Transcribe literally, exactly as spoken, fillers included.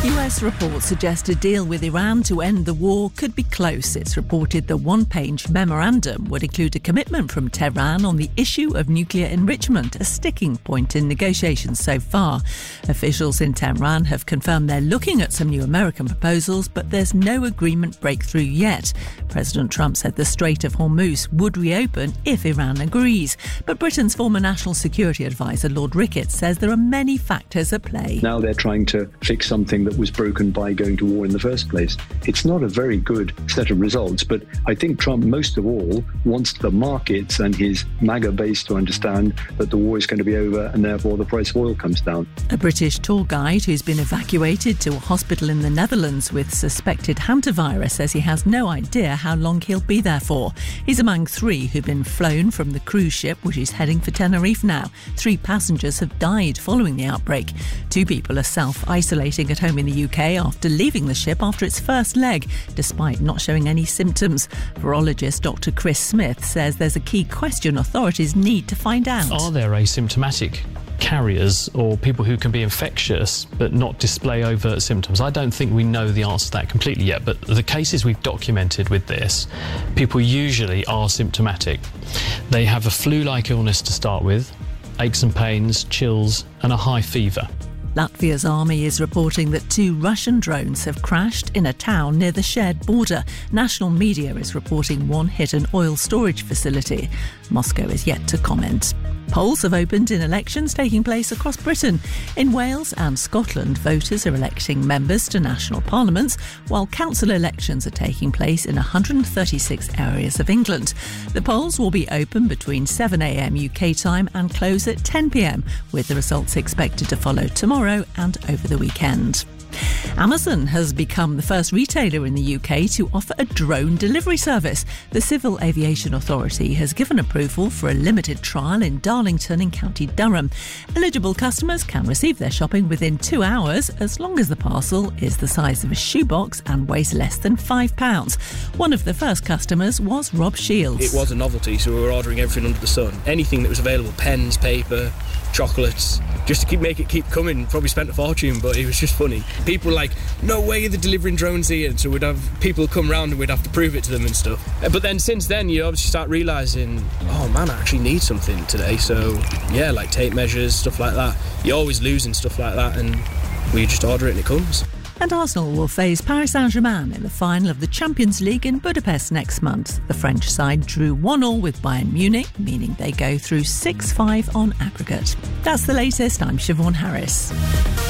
U S reports suggest a deal with Iran to end the war could be close. It's reported the one-page memorandum would include a commitment from Tehran on the issue of nuclear enrichment, a sticking point in negotiations so far. Officials in Tehran have confirmed they're looking at some new American proposals, but there's no agreement breakthrough yet. President Trump said the Strait of Hormuz would reopen if Iran agrees. But Britain's former National Security Advisor, Lord Ricketts, says there are many factors at play. Now they're trying to fix something that was broken by going to war in the first place. It's not a very good set of results, but I think Trump, most of all, wants the markets and his MAGA base to understand that the war is going to be over and therefore the price of oil comes down. A British tour guide who's been evacuated to a hospital in the Netherlands with suspected hantavirus says he has no idea how long he'll be there for. He's among three who've been flown from the cruise ship, which is heading for Tenerife now. Three passengers have died following the outbreak. Two people are self-isolating at home in the U K after leaving the ship after its first leg, despite not showing any symptoms. Virologist Doctor Chris Smith says there's a key question authorities need to find out. Are there asymptomatic carriers or people who can be infectious but not display overt symptoms? I don't think we know the answer to that completely yet, but the cases we've documented with this, people usually are symptomatic. They have a flu-like illness to start with, aches and pains, chills and a high fever. Latvia's army is reporting that two Russian drones have crashed in a town near the shared border. National media is reporting one hit an oil storage facility. Moscow is yet to comment. Polls have opened in elections taking place across Britain. In Wales and Scotland, voters are electing members to national parliaments, while council elections are taking place in one hundred thirty-six areas of England. The polls will be open between seven a m U K time and close at ten p m, with the results expected to follow tomorrow and over the weekend. Amazon has become the first retailer in the U K to offer a drone delivery service. The Civil Aviation Authority has given approval for a limited trial in Darlington in County Durham. Eligible customers can receive their shopping within two hours as long as the parcel is the size of a shoebox and weighs less than five pounds. One of the first customers was Rob Shields. It was a novelty, so we were ordering everything under the sun. Anything that was available, pens, paper, chocolates, just to keep make it keep coming. Probably spent a fortune, but it was just funny. People were like, no way they're delivering drones here, and so we'd have people come round and we'd have to prove it to them and stuff. But then since then you obviously start realising, oh man, I actually need something today, so yeah, like tape measures, stuff like that. You're always losing stuff like that, and we just order it and it comes. And Arsenal will face Paris Saint-Germain in the final of the Champions League in Budapest next month. The French side drew one all with Bayern Munich, meaning they go through six five on aggregate. That's the latest. I'm Siobhan Harris.